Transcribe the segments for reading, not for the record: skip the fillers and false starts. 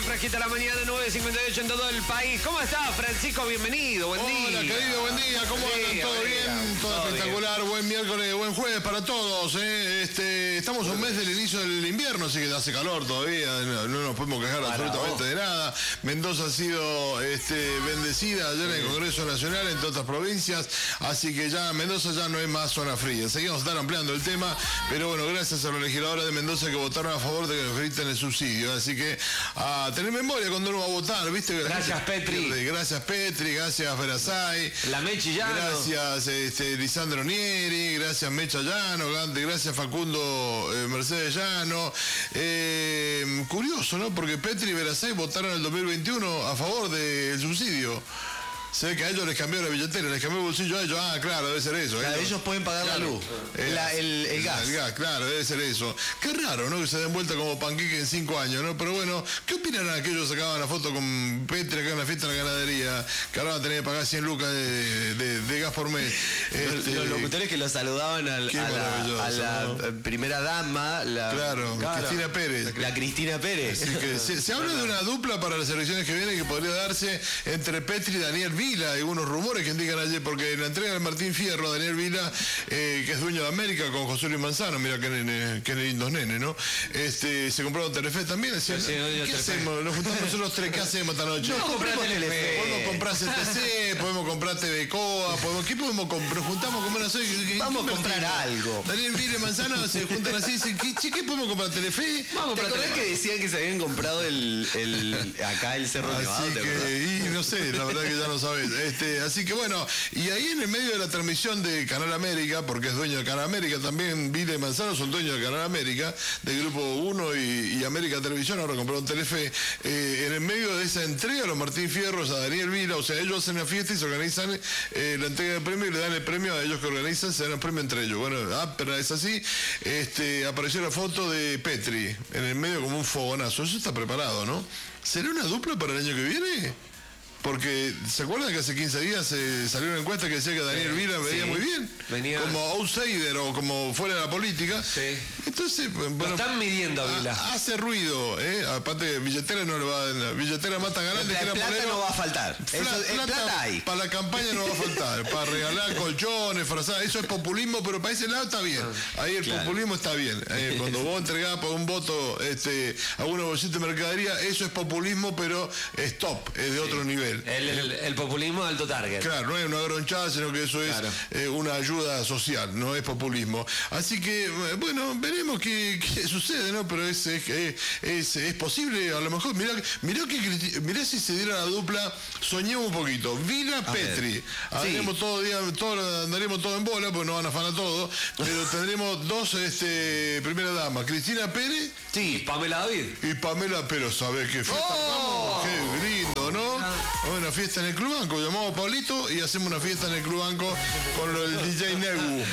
fresquita la mañana, 9:58 en todo el país. ¿Cómo estás, Francisco? Bienvenido, buen día. Hola, querido, buen día. ¿Cómo andan? ¿Todo bien? Todo espectacular. Bien. Buen miércoles, buen jueves para todos. Estamos un mes del inicio del invierno, así que hace calor todavía. No nos podemos quejar absolutamente de nada. Mendoza ha sido bendecida ayer en el Congreso Nacional, entre otras provincias. Así que ya Mendoza ya no es más zona fría. Seguimos estar ampliando el tema, pero bueno, gracias a los legisladores de Mendoza que votaron a favor de que nos griten el subsidio. Así que a tener memoria cuando uno va a votar, ¿viste? Gracias, Petri. Gracias, Petri. Gracias, Verasay. La Mechi Llano. Gracias, Lisandro Nieri. Gracias, Mecha Llano. Gracias, Facundo Mercedes Llano. Curioso, ¿no? Porque Petri y Verasay votaron en el 2021 a favor del subsidio. Se ve que a ellos les cambió la billetera, les cambió el bolsillo a ellos. Ah, claro, debe ser eso. Claro, ellos pueden pagar la luz, el gas. El gas, claro, debe ser eso. Qué raro, ¿no? Que se den vuelta como panqueque en 5 años, ¿no? Pero bueno, ¿qué opinarán aquellos que sacaban la foto con Petri acá en la fiesta de la ganadería? Que ahora van a tener que pagar 100 lucas de gas por mes. Los locutores que lo saludaban a la primera dama, claro, Cristina Pérez. La Cristina Pérez. Así que se habla de una dupla para las elecciones que vienen que podría darse entre Petri y Daniel Vila. Hay unos rumores que indican ayer, porque en la entrega del Martín Fierro, Daniel Vila, que es dueño de América, con José Luis Manzano, mira que lindos nenes, ¿no? Se compraron Telefe también. Decían, ¿qué hacemos? Nos juntamos nosotros tres, ¿qué hacemos esta noche? No, comprate Telefe. Podemos comprar CTC, podemos comprar TV Coa, ¿qué podemos comprar? Nos juntamos a comer así. Vamos a comprar algo. Daniel Vila y Manzano se juntan así y dicen, ¿qué podemos comprar? ¿Telefe? ¿Te acordás que decían que se habían comprado acá el Cerro Nevado? Así que, no sé, la verdad que ya no sabes. Así que bueno, y ahí en el medio de la transmisión de Canal América, porque es dueño de Canal América, también Vila y Manzano son dueños de Canal América, de Grupo 1 y América Televisión, ahora compraron Telefe. En el medio de esa entrega, los Martín Fierros a Daniel Vila, o sea, ellos hacen la fiesta y se organizan la entrega del premio y le dan el premio a ellos que organizan, se dan el premio entre ellos. Bueno, pero es así, apareció la foto de Petri en el medio como un fogonazo. Eso está preparado, ¿no? ¿Será una dupla para el año que viene? Porque, ¿se acuerdan que hace 15 días salió una encuesta que decía que Daniel Vila veía muy bien? Venía como outsider o como fuera de la política. Sí. Entonces, bueno, lo están midiendo a Vila. Hace ruido, aparte billetera no le va a dar. Billetera mata ganante. Plata no va a faltar. Plata hay. Para la campaña no va a faltar. Para regalar colchones, frazadas, eso es populismo, pero para ese lado está bien. Ahí el populismo está bien. Cuando vos entregás por un voto a una bolsita de mercadería, eso es populismo, pero es top, es de otro nivel. El populismo de alto target. Claro, no es una gronchada, sino que eso es una ayuda social, no es populismo. Así que, bueno, veremos qué sucede, ¿no? Pero es posible, a lo mejor, mirá si se diera la dupla, soñemos un poquito. Vila Petri. Andaremos andaremos todo en bola, porque no van a afanar todo, pero tendremos dos primera dama, Cristina Pérez. Sí, Pamela David. Y Pamela, pero ¿sabés qué fiesta? Qué lindo, ¿no? Una fiesta en el Club Banco, llamamos a Pablito y hacemos una fiesta en el Club Banco con el DJ Negu.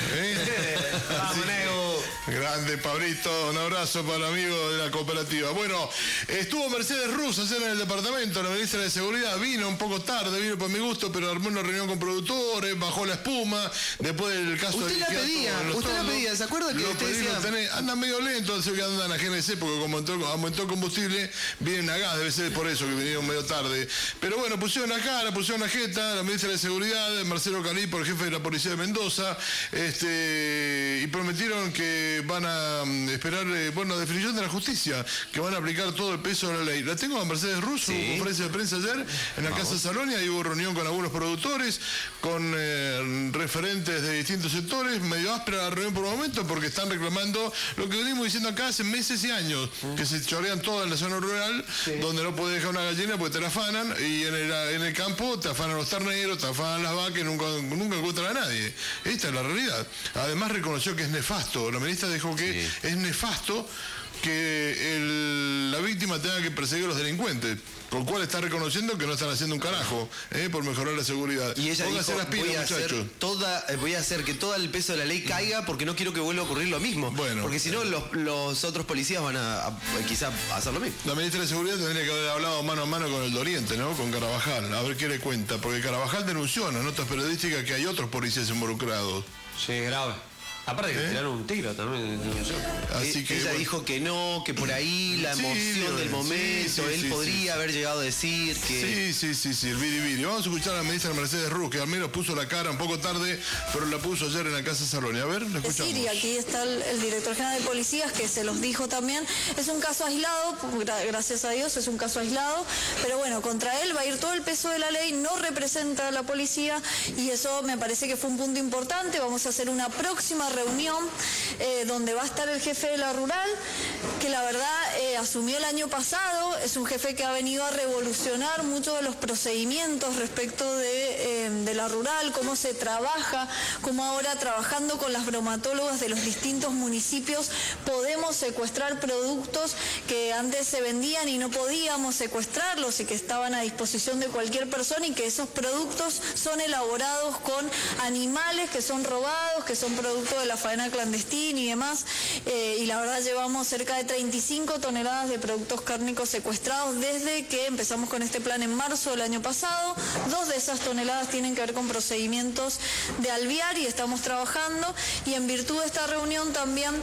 Vamos, Negu. Grande Pablito, un abrazo para el amigo de la cooperativa. Bueno, estuvo Mercedes Ruz ayer en el departamento, la ministra de Seguridad, vino un poco tarde, vino por mi gusto, pero armó una reunión con productores, bajó la espuma, después del caso usted la pedía, ¿se acuerda que usted decía? Andan medio lento, así que andan a GNC, porque como aumentó el combustible, vienen a gas, debe ser por eso que vinieron medio tarde. Pero bueno, pusieron la cara, pusieron la jeta, la ministra de Seguridad, Marcelo Calí, por el jefe de la Policía de Mendoza, y prometieron que van a esperar, la definición de la justicia, que van a aplicar todo el peso de la ley. La tengo a Mercedes Russo, en conferencia de prensa ayer, en la Casa Salonia, y hubo reunión con algunos productores, con referentes de distintos sectores, medio áspera la reunión por un momento, porque están reclamando lo que venimos diciendo acá hace meses y años, que se chorean toda en la zona rural, donde no puedes dejar una gallina porque te la afanan, y en el campo te afanan los terneros, te afanan las vacas, nunca encuentran a nadie. Esta es la realidad. Además reconoció que es nefasto. La ministra dijo que es nefasto que la víctima tenga que perseguir a los delincuentes, con cual está reconociendo que no están haciendo un carajo por mejorar la seguridad. Y ella dijo, voy a hacer que todo el peso de la ley caiga porque no quiero que vuelva a ocurrir lo mismo. Bueno, porque si no, los otros policías van a quizás hacer lo mismo. La ministra de Seguridad tendría que haber hablado mano a mano con el Doriente, ¿no? Con Carabajal, a ver qué le cuenta, porque Carabajal denunció en las notas periodísticas que hay otros policías involucrados. Sí, grave. Aparte que tiraron un tiro también. Así que ella dijo que no, que por ahí la emoción del momento, él podría haber llegado a decir que... Sí, el biribiri. Vamos a escuchar a la ministra Mercedes Ruz, que al menos puso la cara un poco tarde, pero la puso ayer en la Casa Saloni. A ver, la escuchamos. Y aquí está el director general de policías, que se los dijo también. Es un caso aislado, gracias a Dios, es un caso aislado, pero bueno, contra él va a ir todo el peso de la ley, no representa a la policía, y eso me parece que fue un punto importante. Vamos a hacer una próxima reunión donde va a estar el jefe de la rural, que la verdad asumió el año pasado. Es un jefe que ha venido a revolucionar muchos de los procedimientos respecto de la rural, cómo se trabaja, cómo ahora trabajando con las bromatólogas de los distintos municipios podemos secuestrar productos que antes se vendían y no podíamos secuestrarlos y que estaban a disposición de cualquier persona, y que esos productos son elaborados con animales que son robados, que son producto de la faena clandestina y demás, y la verdad llevamos cerca de 35 toneladas de productos cárnicos secuestrados desde que empezamos con este plan en marzo del año pasado. 2 de esas toneladas tienen que ver con procedimientos de alvear y estamos trabajando, y en virtud de esta reunión también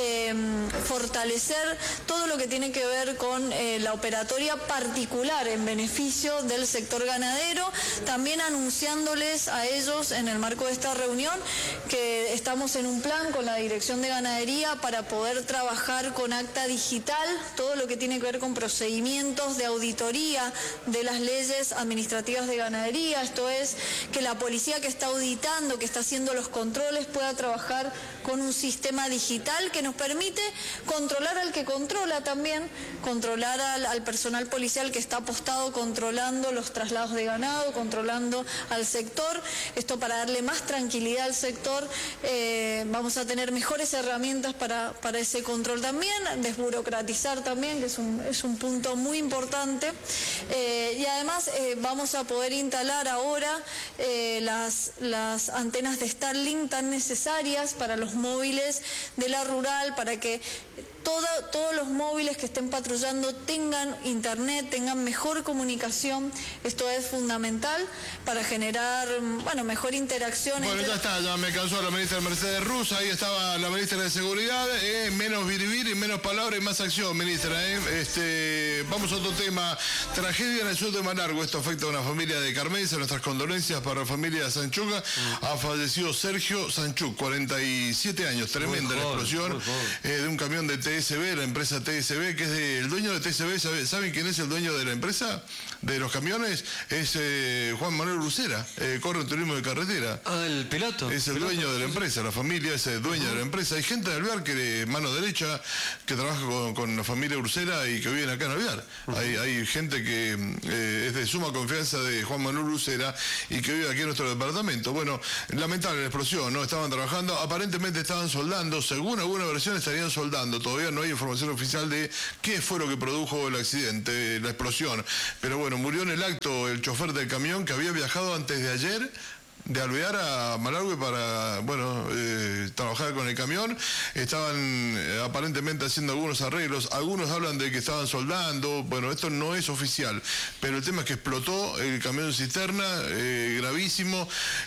fortalecer todo lo que tiene que ver con la operatoria particular en beneficio del sector ganadero, también anunciándoles a ellos en el marco de esta reunión que estamos en un plan con la Dirección de Ganadería para poder trabajar con acta digital todo lo que tiene que ver con procedimientos de auditoría de las leyes administrativas de ganadería. Esto es, que la policía que está auditando, que está haciendo los controles, pueda trabajar con un sistema digital que nos permite controlar al que controla también, controlar al personal policial que está apostado controlando los traslados de ganado, controlando al sector. Esto para darle más tranquilidad al sector. Vamos a tener mejores herramientas para ese control también, desburocratizar también, que es un punto muy importante. Y además vamos a poder instalar ahora las antenas de Starlink tan necesarias para los móviles de la rural, para que todos los móviles que estén patrullando tengan internet, tengan mejor comunicación. Esto es fundamental para generar, mejor interacción. Bueno, ya está, ya me cansó la ministra Mercedes Ruz. Ahí estaba la ministra de Seguridad. Menos biribiri, menos palabra y más acción, ministra. Vamos a otro tema. Tragedia en el sur de Malargüe. Esto afecta a una familia de Carmense. Nuestras condolencias para la familia de Sanchuca. Ha fallecido Sergio Sanchuc, 47 años. Tremenda la explosión de un camión de TSB, la empresa TSB, que es del dueño de TSB. ¿Saben quién es el dueño de la empresa? De los camiones. Es Juan Manuel Lucera. Corre turismo de carretera. Ah, el piloto. Es el dueño de la empresa. La familia es el dueño de la empresa. Hay gente de Alvear, que mano derecha, que trabaja con la familia Ursera y que viven acá en Alvear. Hay gente que es de suma confianza de Juan Manuel Lucera y que vive aquí en nuestro departamento. Bueno, lamentable la explosión, ¿no? Estaban trabajando, aparentemente estaban soldando, según alguna versión estarían soldando. Todavía no hay información oficial de qué fue lo que produjo el accidente, la explosión. Pero bueno, murió en el acto el chofer del camión, que había viajado antes de ayer de Alvear a Malargüe para, trabajar con el camión. Estaban aparentemente haciendo algunos arreglos. Algunos hablan de que estaban soldando. Bueno, esto no es oficial, pero el tema es que explotó el camión de cisterna, gravísimo.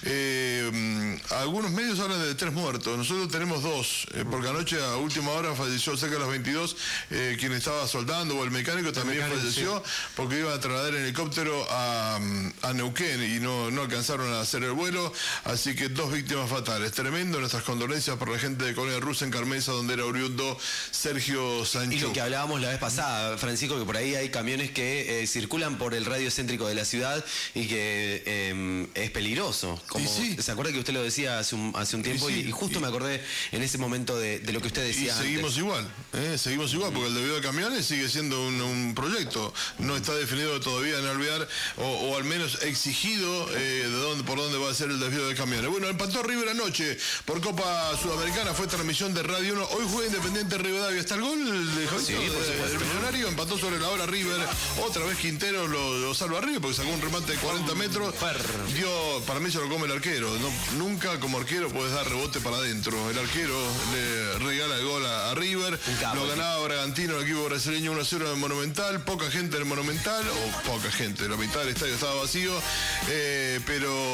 Algunos medios hablan de 3 muertos. Nosotros tenemos 2, porque anoche a última hora falleció cerca de las 22 quien estaba soldando, o el mecánico también falleció, porque iba a trasladar el helicóptero a Neuquén y no alcanzaron a hacer el vuelo. Así que 2 víctimas fatales. Tremendo. Nuestras condolencias por la gente de Colonia Ruz en Carmenza, donde era oriundo Sergio Sanchuc. Y lo que hablábamos la vez pasada, Francisco, que por ahí hay camiones que circulan por el radio céntrico de la ciudad y que es peligroso. ¿Se acuerda que usted lo decía hace un tiempo? Y justo me acordé en ese momento de lo que usted decía. Y seguimos antes. Seguimos igual, porque el desvío de camiones sigue siendo un proyecto. No está definido todavía en Alvear, o al menos exigido por dónde va a ser el desvío de camiones. Bueno, empató River anoche por Copa Sudamericana, fue transmisión de Radio 1. Hoy juega Independiente Rivadavia. ¿Está el gol de Javito, el Millonario? Empató sobre la hora River. Otra vez Quintero lo salva a River porque sacó un remate de 40 metros. Para mí se lo come el arquero. Nunca como arquero puedes dar rebote para adentro. El arquero le regala el gol a River. Lo ganaba Bragantino, el equipo brasileño, 1-0 en el Monumental. Poca gente en el Monumental, la mitad del estadio estaba vacío, pero empató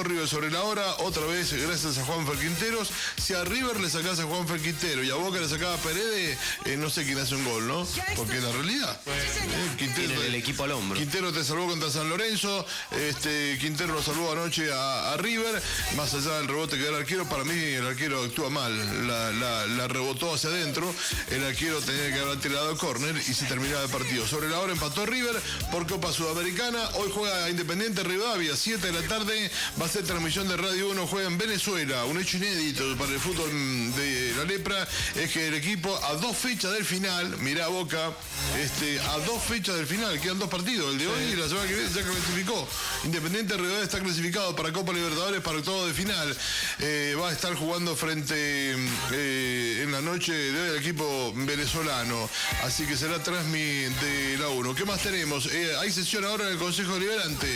empató River sobre la hora, otra vez gracias a Juanfer Quinteros. Si a River le sacás a Juanfer Quintero y a Boca le sacaba a Paredes, no sé quién hace un gol, ¿no? Porque la realidad. Quintero, tiene el equipo al hombro. Quintero te salvó contra San Lorenzo, Quintero lo salvó anoche a River, más allá del rebote que da el arquero, para mí el arquero actúa mal, la rebotó hacia adentro, el arquero tenía que haber tirado el córner y se terminaba el partido. Sobre la hora empató River por Copa Sudamericana, hoy juega Independiente Rivadavia, 7 de la tarde, va a ser transmisión de Radio 1, juega en Venezuela, un hecho inédito para el fútbol de la lepra, es que el equipo a 2 fechas del final, mirá Boca, a 2 fechas del final, quedan 2 partidos, el de hoy y la semana que viene ya clasificó. Independiente Rivadavia está clasificado para Copa Libertadores para octavos de final, va a estar jugando frente en la noche del equipo venezolano, así que será transmi de la 1. ¿Qué más tenemos? Hay sesión ahora en el Consejo Deliberante.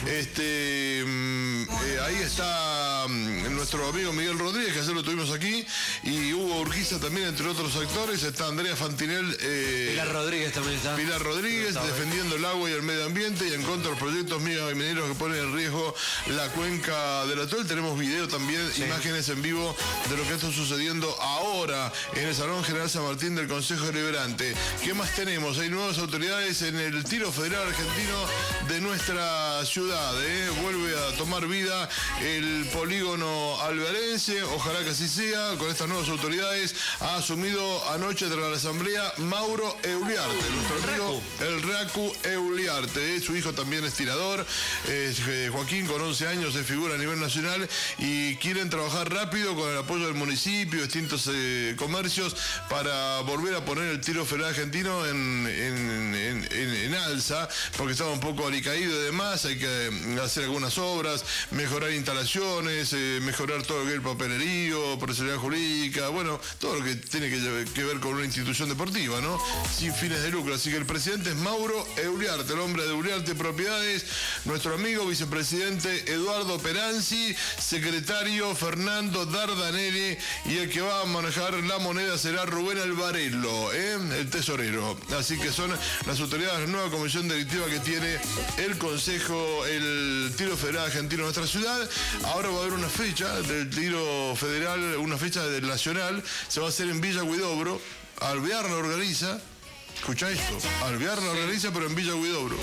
Ahí está nuestro amigo Miguel Rodríguez, que ayer lo tuvimos aquí, y Hugo Urquiza también, entre otros actores. Está Andrea Fantinel. Pilar Rodríguez también está. Pilar Rodríguez, defendiendo el agua y el medio ambiente y en contra de los proyectos mineros que ponen en riesgo la cuenca del Atol. Tenemos video también, imágenes en vivo de lo que está sucediendo ahora en el Salón General San Martín del Consejo Deliberante. ¿Qué más tenemos? Hay nuevas autoridades en el tiro federal argentino de nuestra ciudad. Vuelve a tomar vida el polígono alvearense, ojalá que así sea. Con estas nuevas autoridades ha asumido anoche tras la asamblea Mauro Euliarte, nuestro amigo el Raku Euliarte. Su hijo también es tirador, Joaquín, con 11 años, es figura a nivel nacional y quieren trabajar rápido con el apoyo del municipio, distintos comercios, para volver a poner el tiro federal argentino en alza, porque estaba un poco alicaído y demás. Hay que hacer algunas obras, mejorar instalaciones, mejorar todo lo que es el papelerío, personalidad jurídica, bueno, todo lo que tiene que ver con una institución deportiva, ¿no? Sin fines de lucro. Así que el presidente es Mauro Euliarte, el hombre de Euliarte Propiedades, nuestro amigo vicepresidente Eduardo Peranzi, secretario Fernando Dardanelli, y el que va a manejar la moneda será Rubén Alvarello, el tesorero. Así que son las autoridades de la nueva comisión directiva que tiene el Consejo, el Tiro Federal Argentino de nuestra ciudad. Ahora va a haber una fecha del Tiro Federal, una fecha del Nacional, se va a hacer en Villa Huidobro. Alvear la organiza, escucha esto, Alvear la organiza, pero en Villa Huidobro.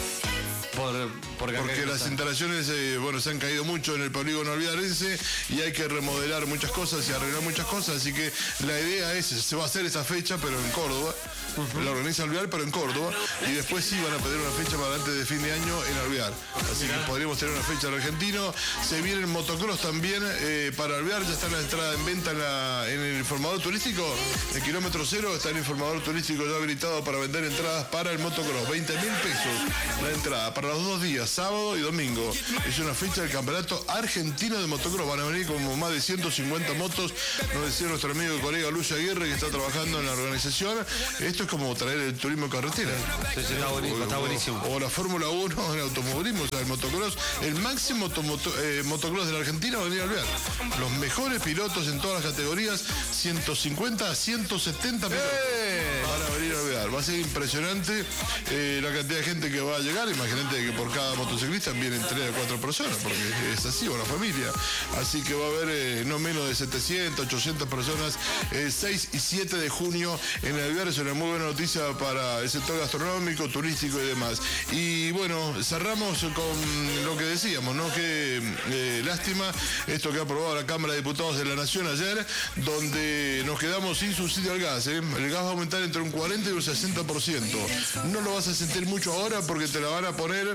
Porque las instalaciones se han caído mucho en el polígono alvearense y hay que remodelar muchas cosas y arreglar muchas cosas, así que la idea es, se va a hacer esa fecha pero en Córdoba, la organiza Alvear pero en Córdoba, y después sí van a pedir una fecha para antes de fin de año en Alvear, así que podríamos tener una fecha en argentino. Se viene el motocross también para Alvear, ya está la entrada en venta en el informador turístico, el kilómetro 0 está el informador turístico ya habilitado para vender entradas para el motocross, 20.000 pesos la entrada para los 2 días, sábado y domingo. Es una fecha del campeonato argentino de motocross. Van a venir como más de 150 motos, nos decía nuestro amigo y colega Luis Aguirre, que está trabajando en la organización. Esto es como traer el turismo carretera. Sí, está buenísimo. O la Fórmula 1 en automovilismo, o sea, el motocross. El máximo motocross de la Argentina va a venir a Alvear. Los mejores pilotos en todas las categorías, 150 a 170 pilotos. Van a venir a Alvear. Va a ser impresionante la cantidad de gente que va a llegar. Imagínate que por cada motociclista vienen 3 o 4 personas, porque es así, una familia. Así que va a haber no menos de 700, 800 personas 6 y 7 de junio en Alvear. Es una muy buena noticia para el sector gastronómico, turístico y demás. Y bueno, cerramos con lo que decíamos, ¿no? Que lástima esto que ha aprobado la Cámara de Diputados de la Nación ayer, donde nos quedamos sin subsidio al gas. El gas va a aumentar entre un 40 y un 60%. No lo vas a sentir mucho ahora porque te la van a poner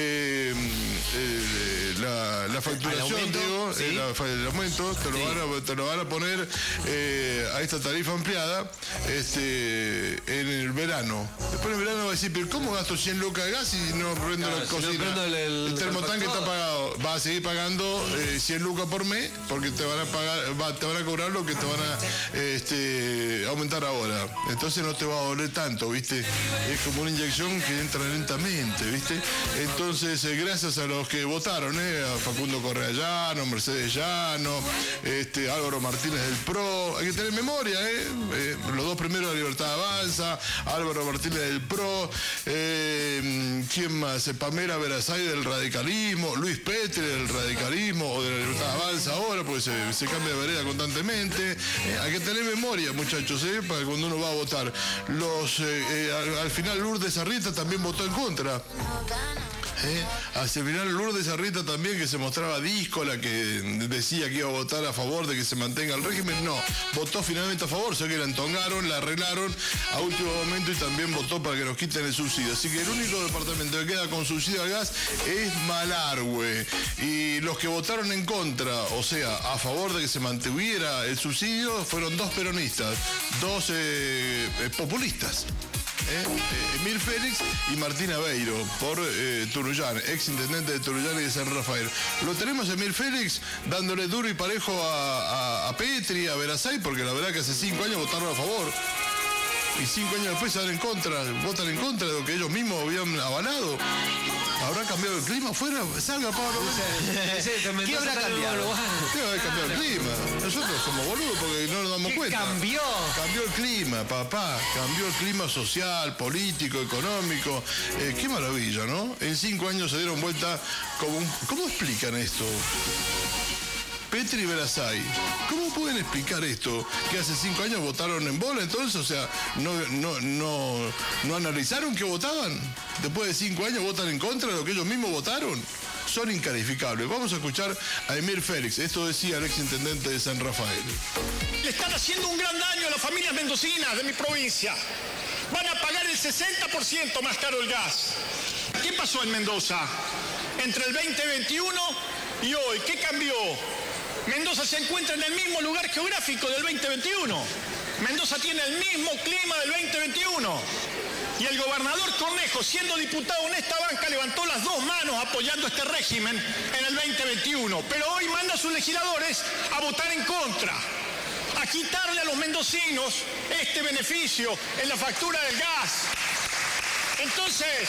la facturación, digo, ¿sí? El aumento, te lo van a poner a esta tarifa ampliada en el verano. Después en el verano va a decir, pero ¿cómo gasto 100 lucas de gas y no prendo la cocina? Si no prendo el termotanque está pagado. Va a seguir pagando 100 lucas por mes porque te van a cobrar lo que te van a aumentar ahora. Entonces no te va a doler tanto, ¿viste? Es como una inyección que entra lentamente, ¿viste? Entonces, gracias a los que votaron, a Facundo Correa Llano, Mercedes Llano, Álvaro Martínez del PRO, hay que tener memoria, los dos primeros de la Libertad Avanza, Álvaro Martínez del PRO, ¿quién más? Pamela Verasay del radicalismo, Luis Petri del radicalismo, o de la Libertad Avanza ahora, porque se cambia de vereda constantemente. Hay que tener memoria, muchachos, para cuando uno va a votar. Al final Lourdes Arrieta también votó en contra. Hacia el final Lourdes Arrieta también, que se mostraba díscola, que decía que iba a votar a favor de que se mantenga el régimen, no, votó finalmente a favor, o sea que la entongaron, la arreglaron a último momento y también votó para que nos quiten el subsidio. Así que el único departamento que queda con subsidio al gas es Malargüe. Y los que votaron en contra, o sea, a favor de que se mantuviera el subsidio, fueron dos peronistas, dos populistas. Emir Félix y Martín Aveiro por Tunuyán, ex intendente de Tunuyán y de San Rafael. Lo tenemos a Emir Félix dándole duro y parejo a Petri, a Verasay, porque la verdad que hace 5 años votaron a favor y 5 años después votan en contra de lo que ellos mismos habían avalado. ¿Habrá cambiado el clima afuera? Salga, Pablo. ¿Qué habrá cambiado? ¿Qué habrá cambiado el clima? Nosotros somos boludos porque no nos damos cuenta. Cambió. Cambió el clima, papá. Cambió el clima social, político, económico. Qué maravilla, ¿no? En 5 años se dieron vuelta como ¿Cómo explican esto? Petri y Verasay, ¿cómo pueden explicar esto? Que hace 5 años votaron en bola, entonces, o sea, no analizaron que votaban. Después de 5 años votan en contra de lo que ellos mismos votaron. Son incalificables. Vamos a escuchar a Emir Félix. Esto decía el exintendente de San Rafael. Le están haciendo un gran daño a las familias mendocinas de mi provincia. Van a pagar el 60% más caro el gas. ¿Qué pasó en Mendoza? Entre el 2021 y hoy, ¿qué cambió? Mendoza se encuentra en el mismo lugar geográfico del 2021. Mendoza tiene el mismo clima del 2021. Y el gobernador Cornejo, siendo diputado en esta banca, levantó las 2 manos apoyando este régimen en el 2021. Pero hoy manda a sus legisladores a votar en contra, a quitarle a los mendocinos este beneficio en la factura del gas. Entonces,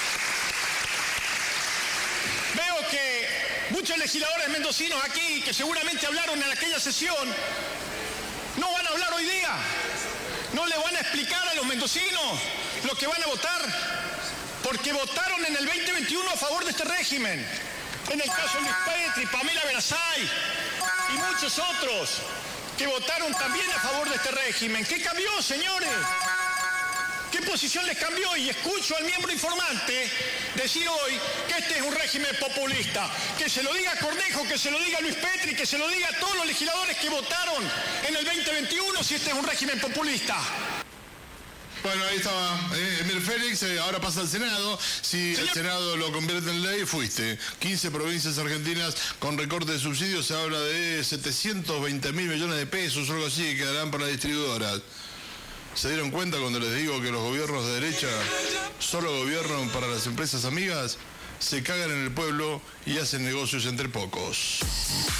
veo que muchos legisladores mendocinos aquí, que seguramente hablaron en aquella sesión, no van a hablar hoy día. No le van a explicar a los mendocinos lo que van a votar, porque votaron en el 2021 a favor de este régimen. En el caso de Luis Petri, Pamela Verasay y muchos otros que votaron también a favor de este régimen. ¿Qué cambió, señores? ¿Qué posición les cambió? Y escucho al miembro informante decir hoy que este es un régimen populista. Que se lo diga Cornejo, que se lo diga Luis Petri, que se lo diga a todos los legisladores que votaron en el 2021 si este es un régimen populista. Bueno, ahí estaba Emir Félix, ahora pasa al Senado. Si el Senado lo convierte en ley, fuiste. 15 provincias argentinas con recorte de subsidios, se habla de 720.000 millones de pesos o algo así que quedarán para las distribuidoras. ¿Se dieron cuenta cuando les digo que los gobiernos de derecha solo gobiernan para las empresas amigas? Se cagan en el pueblo y hacen negocios entre pocos.